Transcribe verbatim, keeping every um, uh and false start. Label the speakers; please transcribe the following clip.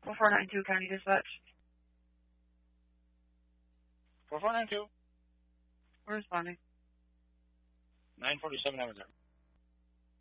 Speaker 1: four four nine two County Dispatch.
Speaker 2: four four nine two.
Speaker 1: We're responding.
Speaker 2: nine forty-seven Avenue.